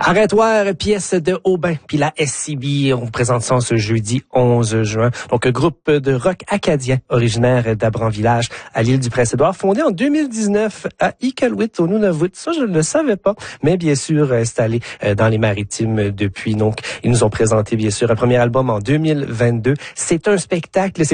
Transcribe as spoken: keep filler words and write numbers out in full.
Arrêtoir, pièce de Aubin, puis la S C B, on vous présente ça ce jeudi onze juin. Donc, un groupe de rock acadien originaire d'Abran-Village à l'île du Prince-Édouard, fondé en deux mille dix-neuf à Iqaluit, au Nunavut. Ça, je ne le savais pas, mais bien sûr installé dans les Maritimes depuis. Donc, ils nous ont présenté, bien sûr, un premier album en deux mille vingt-deux. C'est un spectacle, c'est